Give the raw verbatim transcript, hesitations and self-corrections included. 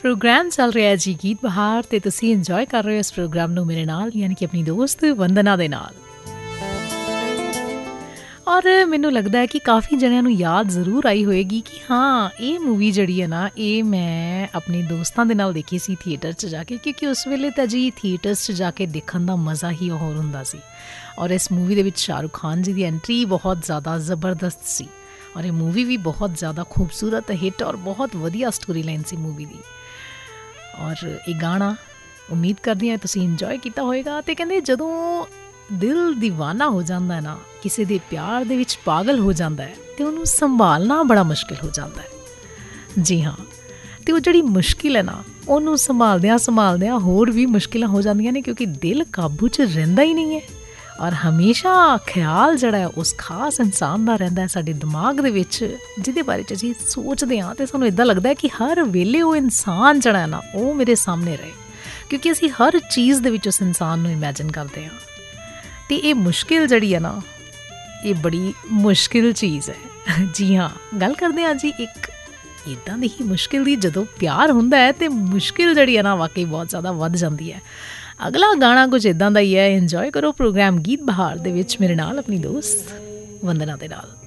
Programme ਚੱਲ ਰਿਹਾ ਜੀ ਗੀਤ ਬਹਾਰ ਅਤੇ ਤੁਸੀਂ ਇੰਜੋਏ ਕਰ ਰਹੇ ਹੋ ਇਸ ਪ੍ਰੋਗਰਾਮ ਨੂੰ ਮੇਰੇ ਨਾਲ, ਯਾਨੀ ਕਿ ਆਪਣੀ ਦੋਸਤ ਵੰਦਨਾ ਦੇ ਨਾਲ। ਔਰ ਮੈਨੂੰ ਲੱਗਦਾ ਹੈ ਕਿ ਕਾਫੀ ਜਣਿਆਂ ਨੂੰ ਯਾਦ ਜ਼ਰੂਰ ਆਈ ਹੋਏਗੀ ਕਿ ਹਾਂ ਇਹ ਮੂਵੀ ਜਿਹੜੀ ਹੈ ਨਾ, ਇਹ ਮੈਂ ਆਪਣੇ ਦੋਸਤਾਂ ਦੇ ਨਾਲ ਦੇਖੀ ਸੀ ਥੀਏਟਰ 'ਚ ਜਾ ਕੇ, ਕਿਉਂਕਿ ਉਸ ਵੇਲੇ ਤਾਂ ਜੀ ਥੀਏਟਰਸ 'ਚ ਜਾ ਕੇ ਦੇਖਣ ਦਾ ਮਜ਼ਾ ਹੀ ਹੋਰ ਹੁੰਦਾ ਸੀ। ਔਰ ਇਸ ਮੂਵੀ ਦੇ ਵਿੱਚ ਸ਼ਾਹਰੁਖ ਖਾਨ ਜੀ ਦੀ ਐਂਟਰੀ ਬਹੁਤ ਜ਼ਿਆਦਾ ਜ਼ਬਰਦਸਤ ਸੀ ਔਰ ਇਹ ਮੂਵੀ ਵੀ ਬਹੁਤ ਜ਼ਿਆਦਾ ਖੂਬਸੂਰਤ ਹਿੱਟ ਔਰ ਬਹੁਤ ਵਧੀਆ ਸਟੋਰੀ ਲਾਈਨ ਸੀ ਮੂਵੀ ਦੀ। ਔਰ ਇਹ ਗਾਣਾ ਉਮੀਦ ਕਰਦੀ ਹਾਂ ਤੁਸੀਂ ਇੰਜੋਏ ਕੀਤਾ ਹੋਏਗਾ। ਅਤੇ ਕਹਿੰਦੇ ਜਦੋਂ ਦਿਲ ਦੀਵਾਨਾ ਹੋ ਜਾਂਦਾ ਹੈ ਨਾ, ਕਿਸੇ ਦੇ ਪਿਆਰ ਦੇ ਵਿੱਚ ਪਾਗਲ ਹੋ ਜਾਂਦਾ ਹੈ, ਅਤੇ ਉਹਨੂੰ ਸੰਭਾਲਣਾ ਬੜਾ ਮੁਸ਼ਕਿਲ ਹੋ ਜਾਂਦਾ ਹੈ। ਜੀ ਹਾਂ, ਅਤੇ ਉਹ ਜਿਹੜੀ ਮੁਸ਼ਕਿਲ ਹੈ ਨਾ, ਉਹਨੂੰ ਸੰਭਾਲਦਿਆਂ ਸੰਭਾਲਦਿਆਂ ਹੋਰ ਵੀ ਮੁਸ਼ਕਿਲਾਂ ਹੋ ਜਾਂਦੀਆਂ ਨੇ, ਕਿਉਂਕਿ ਦਿਲ ਕਾਬੂ 'ਚ ਰਹਿੰਦਾ ਹੀ ਨਹੀਂ ਹੈ। ਔਰ ਹਮੇਸ਼ਾ ਖਿਆਲ ਜਿਹੜਾ ਹੈ ਉਸ ਖਾਸ ਇਨਸਾਨ ਦਾ ਰਹਿੰਦਾ ਹੈ ਸਾਡੇ ਦਿਮਾਗ ਦੇ ਵਿੱਚ, ਜਿਹਦੇ ਬਾਰੇ 'ਚ ਅਸੀਂ ਸੋਚਦੇ ਹਾਂ ਅਤੇ ਸਾਨੂੰ ਇੱਦਾਂ ਲੱਗਦਾ ਹੈ ਕਿ ਹਰ ਵੇਲੇ ਉਹ ਇਨਸਾਨ ਜਿਹੜਾ ਹੈ ਨਾ ਉਹ ਮੇਰੇ ਸਾਹਮਣੇ ਰਹੇ, ਕਿਉਂਕਿ ਅਸੀਂ ਹਰ ਚੀਜ਼ ਦੇ ਵਿੱਚ ਉਸ ਇਨਸਾਨ ਨੂੰ ਇਮੈਜਿਨ ਕਰਦੇ ਹਾਂ। ਅਤੇ ਇਹ ਮੁਸ਼ਕਿਲ ਜਿਹੜੀ ਹੈ ਨਾ, ਇਹ ਬੜੀ ਮੁਸ਼ਕਿਲ ਚੀਜ਼ ਹੈ। ਜੀ ਹਾਂ, ਗੱਲ ਕਰਦੇ ਹਾਂ ਜੀ ਇੱਕ ਇੱਦਾਂ ਦੀ ਹੀ ਮੁਸ਼ਕਿਲ ਦੀ, ਜਦੋਂ ਪਿਆਰ ਹੁੰਦਾ ਹੈ ਅਤੇ ਮੁਸ਼ਕਿਲ ਜਿਹੜੀ ਹੈ ਨਾ ਵਾਕਈ ਬਹੁਤ ਜ਼ਿਆਦਾ ਵੱਧ ਜਾਂਦੀ ਹੈ। ਅਗਲਾ ਗਾਣਾ ਕੁਝ ਇੱਦਾਂ ਦਾ ਹੀ ਹੈ। ਇੰਜੋਏ ਕਰੋ ਪ੍ਰੋਗਰਾਮ ਗੀਤ ਬਹਾਰ ਦੇ ਵਿੱਚ ਮੇਰੇ ਨਾਲ, ਆਪਣੀ ਦੋਸਤ ਵੰਦਨਾ ਦੇ ਨਾਲ।